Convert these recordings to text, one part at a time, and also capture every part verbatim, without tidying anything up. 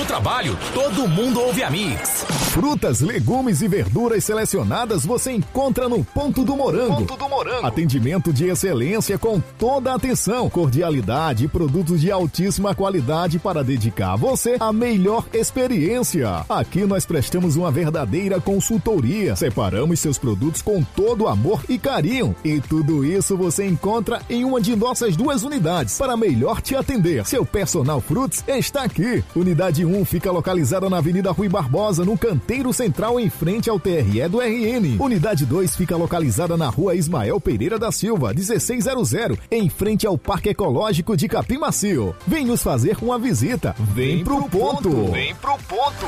No trabalho, todo mundo ouve a Mix. Frutas, legumes e verduras selecionadas você encontra no Ponto do Morango. Ponto do Morango. Atendimento de excelência com toda a atenção, cordialidade e produtos de altíssima qualidade para dedicar a você a melhor experiência. Aqui nós prestamos uma verdadeira consultoria. Separamos seus produtos com todo amor e carinho. E tudo isso você encontra em uma de nossas duas unidades para melhor te atender. Seu Personal Fruits está aqui. Unidade um fica localizada na Avenida Rui Barbosa, no Canteiro Central, em frente ao T R E do R N. Unidade dois fica localizada na Rua Ismael Pereira da Silva, dezesseis zero zero, em frente ao Parque Ecológico de Capim Macio. Vem nos fazer uma visita. Vem, Vem pro, pro ponto. ponto. Vem pro ponto.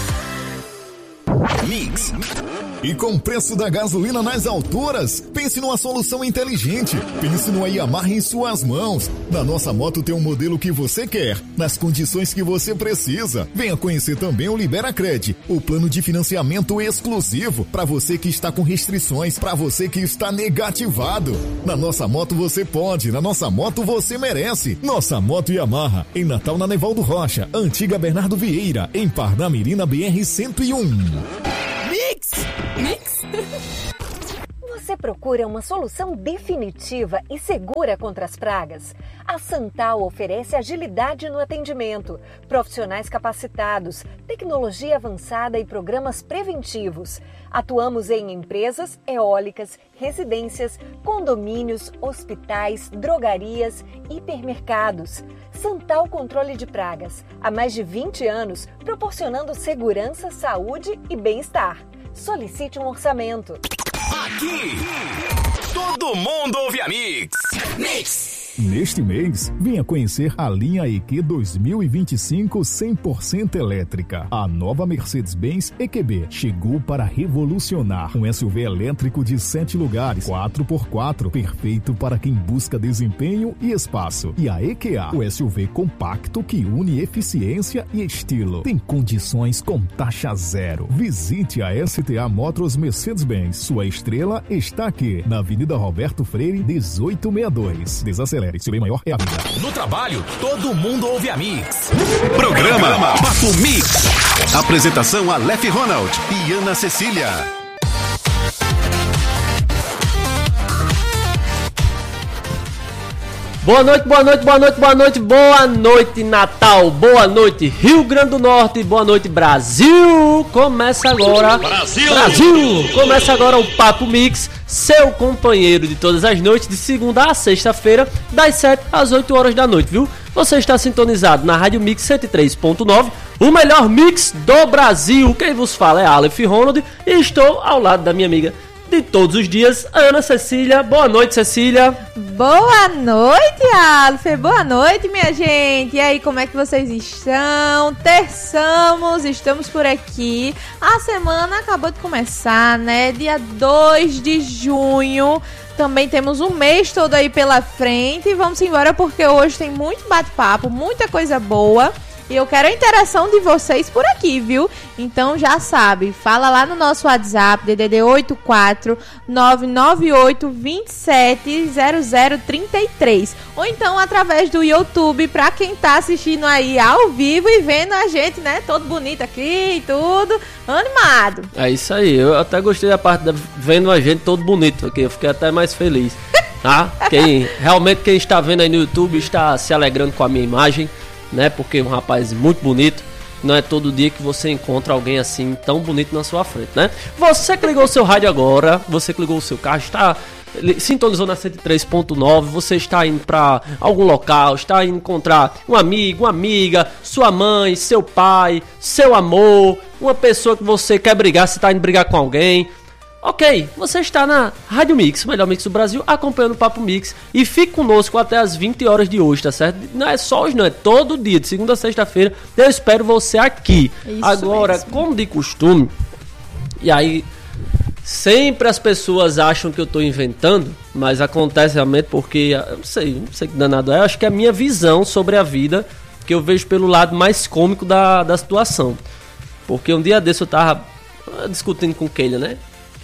Mix. E com preço da gasolina nas alturas, pense numa solução inteligente. Pense numa Yamaha em suas mãos. Na nossa moto tem um modelo que você quer, nas condições que você precisa. Venha conhecer também o Liberacred, o plano de financiamento exclusivo para você que está com restrições, para você que está negativado. Na nossa moto você pode, na nossa moto você merece. Nossa Moto Yamaha, em Natal na Nevaldo Rocha, Antiga Bernardo Vieira, em Parnamirina B R cento e um. Mix! Mix! Você procura uma solução definitiva e segura contra as pragas? A Santal oferece agilidade no atendimento, profissionais capacitados, tecnologia avançada e programas preventivos. Atuamos em empresas, eólicas, residências, condomínios, hospitais, drogarias, hipermercados. Santal Controle de Pragas, há mais de vinte anos, proporcionando segurança, saúde e bem-estar. Solicite um orçamento. Aqui, todo mundo ouve a Mix. Mix. Neste mês, venha conhecer a linha E Q dois mil e vinte e cinco cem por cento elétrica. A nova Mercedes-Benz E Q B chegou para revolucionar. Um S U V elétrico de sete lugares, quatro por quatro, perfeito para quem busca desempenho e espaço. E a E Q A, o S U V compacto que une eficiência e estilo. Tem condições com taxa zero. Visite a S T A Motors Mercedes-Benz. Sua estrela está aqui, na Avenida Roberto Freire, dezoito sessenta e dois. Desacelere. Seu bem maior é a vida. No trabalho, todo mundo ouve a Mix. Programa Papo Mix. Apresentação Aleph Ronald e Ana Cecília. Boa noite, boa noite, boa noite, boa noite, boa noite Natal, boa noite Rio Grande do Norte, boa noite Brasil. Começa agora Brasil, Brasil. Começa agora o Papo Mix, seu companheiro de todas as noites, de segunda a sexta-feira, das sete às oito horas da noite, viu? Você está sintonizado na Rádio Mix cento e três ponto nove, o melhor mix do Brasil. Quem vos fala é Aleph Ronald e estou ao lado da minha amiga de todos os dias, Ana Cecília. Boa noite, Cecília. Boa noite, Aleph. Boa noite, minha gente. E aí, como é que vocês estão? Terçamos, estamos por aqui. A semana acabou de começar, né? Dia dois de junho. Também temos um mês todo aí pela frente. E vamos embora porque hoje tem muito bate-papo, muita coisa boa. E eu quero a interação de vocês por aqui, viu? Então já sabe, fala lá no nosso WhatsApp, D D D oito quatro nove nove oito dois sete zero zero três três. Ou então através do YouTube, pra quem tá assistindo aí ao vivo e vendo a gente, né? Todo bonito aqui e tudo, animado. É isso aí, eu até gostei da parte da vendo a gente todo bonito aqui, eu fiquei até mais feliz. Tá? Quem, realmente quem está vendo aí no YouTube está se alegrando com a minha imagem, né? Porque é um rapaz muito bonito. Não é todo dia que você encontra alguém assim tão bonito na sua frente, né? Você que ligou o seu rádio agora, você que ligou o seu carro, está sintonizou na cento e três ponto nove, você está indo para algum local, está indo encontrar um amigo, uma amiga, sua mãe, seu pai, seu amor, uma pessoa que você quer brigar, você está indo brigar com alguém. Ok, você está na Rádio Mix, o melhor mix do Brasil, acompanhando o Papo Mix. E fique conosco até as vinte horas de hoje, tá certo? Não é só hoje, não, é todo dia, de segunda a sexta-feira. Eu espero você aqui. Isso agora, mesmo. Como de costume, e aí sempre as pessoas acham que eu estou inventando, mas acontece realmente porque, eu não sei, não sei que danado é, eu acho que é a minha visão sobre a vida, que eu vejo pelo lado mais cômico da, da situação. Porque um dia desse eu tava discutindo com Keila, né?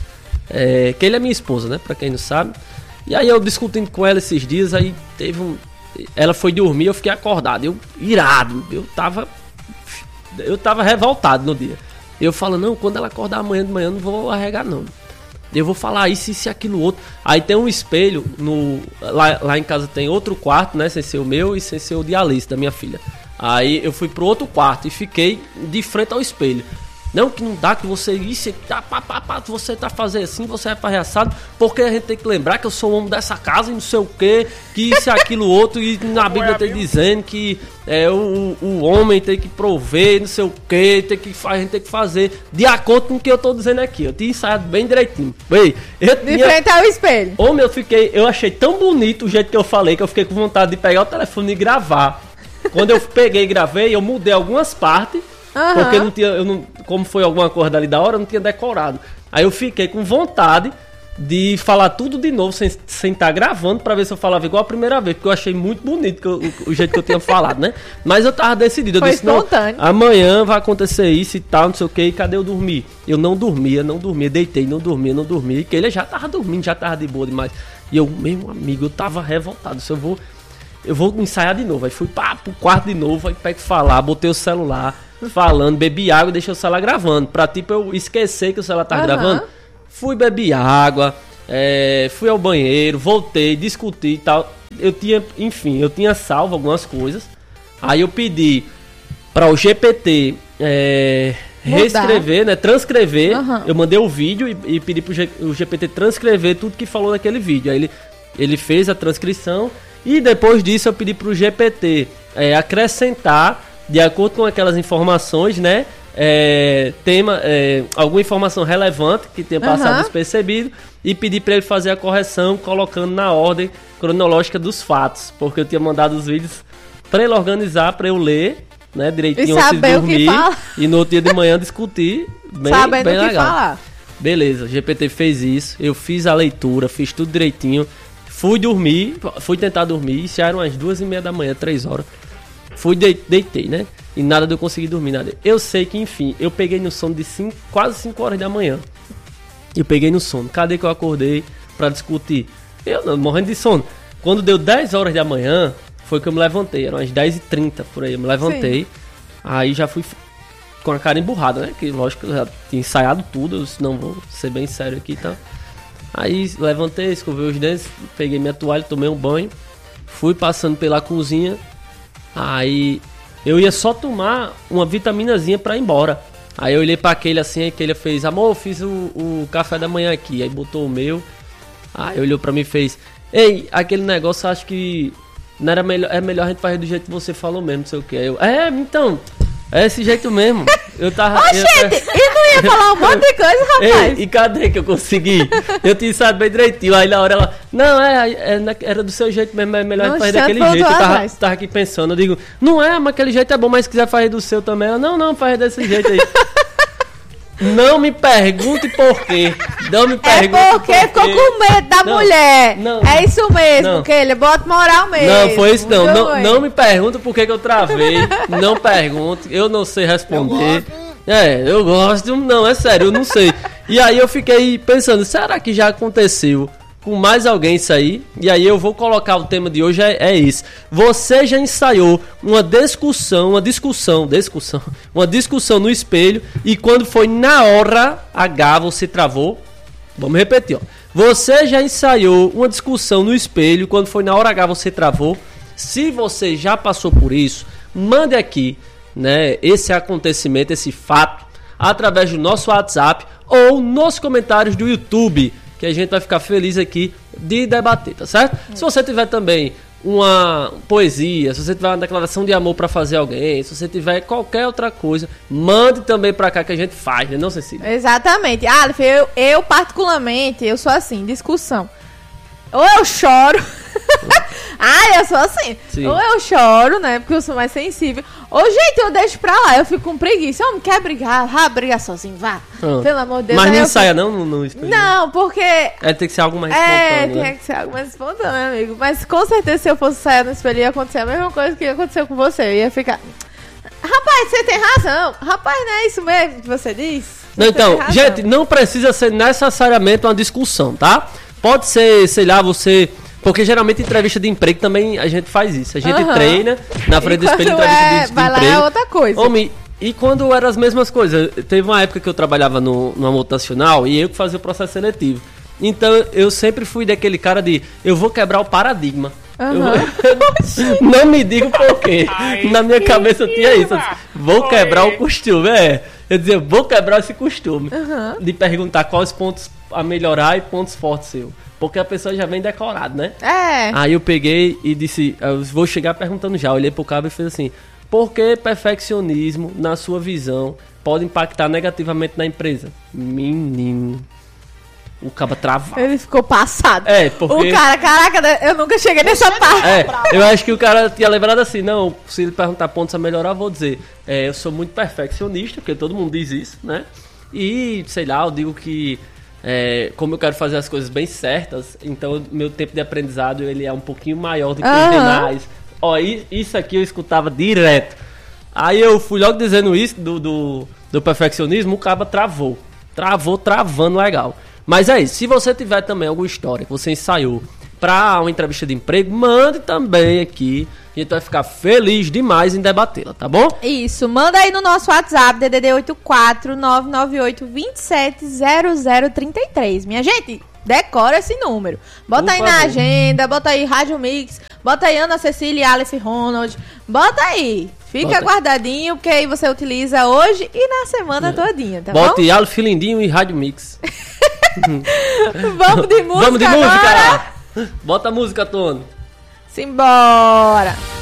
É, Keila é minha esposa, né? Pra quem não sabe. E aí eu discutindo com ela esses dias, aí teve um... Ela foi dormir, eu fiquei acordado, eu irado, eu tava eu tava revoltado no dia. Eu falo, não, quando ela acordar amanhã de manhã, eu não vou arregar, não. Eu vou falar isso, isso e aquilo outro. Aí tem um espelho, no, lá, lá em casa tem outro quarto, né? Sem ser o meu e sem ser o de Alice, da minha filha. Aí eu fui pro outro quarto e fiquei de frente ao espelho. Não, que não dá, que você isso, tá, pá, pá, pá, você tá fazendo assim, você vai fazer assado, porque a gente tem que lembrar que eu sou o homem dessa casa e não sei o que, que isso e aquilo outro, e na Bíblia tem dizendo que é, o, o homem tem que prover, não sei o que, tem que, a gente tem que fazer de acordo com o que eu tô dizendo aqui. Eu tinha ensaiado bem direitinho. Ei, eu de tinha... frente ao espelho. Homem, eu fiquei, eu achei tão bonito o jeito que eu falei, que eu fiquei com vontade de pegar o telefone e gravar. Quando eu peguei e gravei, eu mudei algumas partes. Uhum. Porque não tinha, eu não, como foi alguma coisa dali da hora, eu não tinha decorado. Aí eu fiquei com vontade de falar tudo de novo, sem estar sem tá gravando, pra ver se eu falava igual a primeira vez, porque eu achei muito bonito que eu, o, o jeito que eu tinha falado, né? Mas eu tava decidido, eu foi disse, espontâneo. Não, amanhã vai acontecer isso e tal, não sei o que, e cadê eu dormir? Eu não dormia, não dormia, deitei, não dormia, não dormia, e que ele já tava dormindo, já tava de boa demais. E eu, meu amigo, eu tava revoltado, se eu vou... Eu vou ensaiar de novo. Aí fui pá, pro quarto de novo, aí pego falar, botei o celular falando, bebi água e deixei o celular gravando. Pra tipo eu esquecer que o celular tava uhum. gravando. Fui beber água, é, fui ao banheiro, voltei, discuti e tal. Eu tinha, enfim, eu tinha salvo algumas coisas. Aí eu pedi para o G P T é, reescrever, né, transcrever. Uhum. Eu mandei o vídeo e, e pedi pro G, o G P T transcrever tudo que falou naquele vídeo. Aí ele, ele fez a transcrição. E depois disso eu pedi pro G P T é, acrescentar, de acordo com aquelas informações, né? É, tema, é, alguma informação relevante que tenha passado uhum. despercebido. E pedi para ele fazer a correção, colocando na ordem cronológica dos fatos. Porque eu tinha mandado os vídeos para ele organizar, para eu ler, né? Direitinho antes de dormir. E no outro dia de manhã discutir. Bem, Sabendo bem o que legal. falar. Beleza, o G P T fez isso. Eu fiz a leitura, fiz tudo direitinho. Fui dormir, fui tentar dormir, isso eram as duas e meia da manhã, três horas. Fui, de, deitei, né? E nada de eu conseguir dormir, nada. Eu sei que, enfim, eu peguei no sono de cinco, quase cinco horas da manhã. Eu peguei no sono. Cadê que eu acordei pra discutir? Eu não, morrendo de sono. Quando deu dez horas da manhã, foi que eu me levantei. Eram as dez e trinta, por aí. Eu me levantei. Sim. Aí já fui com a cara emburrada, né? Que lógico, eu já tinha ensaiado tudo. Eu disse, não, vou ser bem sério aqui, tá? Aí levantei, escovei os dentes, peguei minha toalha, tomei um banho, fui passando pela cozinha, aí eu ia só tomar uma vitaminazinha pra ir embora. Aí eu olhei pra aquele assim, aí aquele fez, amor, eu fiz o, o café da manhã aqui, aí botou o meu, aí olhou pra mim e fez, ei, aquele negócio acho que não era melhor, é melhor a gente fazer do jeito que você falou mesmo, não sei o que. Aí eu, é, então... É esse jeito mesmo. Eu tava. Oxente, eu, e não ia falar um monte de coisa, rapaz? Ei, e cadê que eu consegui? Eu tinha sabe bem direitinho. Aí na hora ela. Não, é, é era do seu jeito mesmo, é melhor não, fazer daquele jeito. Eu tava, tava aqui pensando, eu digo, não é, mas aquele jeito é bom, mas se quiser fazer do seu também. Eu, não, não, faz desse jeito aí. Não me pergunte por quê. Não me pergunte é porque por ficou com medo da não, mulher. Não, é isso mesmo, não. Que ele bota moral mesmo. Não, foi isso não. Não, não me pergunte por que, que eu travei. Não pergunte, eu não sei responder. Eu é, eu gosto. Não, é sério, eu não sei. E aí eu fiquei pensando, será que já aconteceu com mais alguém isso aí? E aí eu vou colocar o tema de hoje, é, é esse. Você já ensaiou uma discussão, uma discussão, discussão, uma discussão no espelho e quando foi na hora H você travou? Vamos repetir, ó. Você já ensaiou uma discussão no espelho quando foi na hora H você travou? Se você já passou por isso, mande aqui, né, esse acontecimento, esse fato, através do nosso WhatsApp ou nos comentários do YouTube, que a gente vai ficar feliz aqui de debater, tá certo? Se você tiver também uma poesia, se você tiver uma declaração de amor pra fazer alguém, se você tiver qualquer outra coisa, mande também pra cá que a gente faz, né, não, Cecília? Exatamente. Aleph, eu, eu particularmente, eu sou assim, discussão. Ou eu choro. Ah, eu sou assim. Sim. Ou eu choro, né? Porque eu sou mais sensível. Ou, gente, eu deixo pra lá. Eu fico com preguiça. Eu não quero brigar. Vá brigar sozinho, vá. Pronto. Pelo amor de Deus. Mas não ensaia, fico... não? No, no espelho. Não, porque... É, tem que ser algo mais espontâneo. É, tem né? que ser algo mais espontâneo, amigo. Mas com certeza, se eu fosse ensaiar no espelho, ia acontecer a mesma coisa que aconteceu com você. Eu ia ficar... Rapaz, você tem razão. Rapaz, não é isso mesmo que você diz? Não, então, gente, não precisa ser necessariamente uma discussão, tá? Pode ser, sei lá, você... Porque geralmente entrevista de emprego também a gente faz isso. A gente uhum. treina na frente do espelho, entrevista é, de, de vai emprego. Lá é outra coisa. Homem, E quando eram as mesmas coisas, teve uma época que eu trabalhava no, numa multinacional e eu que fazia o processo seletivo. Então eu sempre fui daquele cara de, eu vou quebrar o paradigma. Uhum. Eu, não me digo por quê. Ai, na minha cabeça eu tinha isso. Eu disse, vou Foi. quebrar o costume. É, eu dizia, vou quebrar esse costume. Uhum. De perguntar quais pontos a melhorar e pontos fortes seu. Porque a pessoa já vem decorado, né? É. Aí eu peguei e disse, eu vou chegar perguntando já. Olhei pro cabo e fiz assim, por que perfeccionismo, na sua visão, pode impactar negativamente na empresa? Menino. O cara travou. Ele ficou passado. É, porque... O cara, caraca, eu nunca cheguei nessa parte. É, eu acho que o cara tinha lembrado assim, não, se ele perguntar pontos a melhorar, eu vou dizer, é, eu sou muito perfeccionista, porque todo mundo diz isso, né? E, sei lá, eu digo que, é, como eu quero fazer as coisas bem certas, então meu tempo de aprendizado, ele é um pouquinho maior do que uhum. os demais. Ó, isso aqui eu escutava direto. Aí eu fui logo dizendo isso, do, do, do perfeccionismo, o cara travou. Travou, travando legal. Mas é isso, se você tiver também alguma história que você ensaiou para uma entrevista de emprego, mande também aqui. A gente vai ficar feliz demais em debatê-la, tá bom? Isso, manda aí no nosso WhatsApp, D D D oito quatro nove nove oito dois sete zero zero três três. Minha gente, decora esse número. Bota Por aí favor. na agenda, bota aí Rádio Mix, bota aí Ana Cecília e Aleph Ronald. Bota aí. Fica Bota. guardadinho, porque aí você utiliza hoje e na semana é. todinha, tá Bota bom? Bota Aleph Lindinho e Rádio Mix. Vamos de música Vamos de agora? música! Bota a música, Tony. Simbora!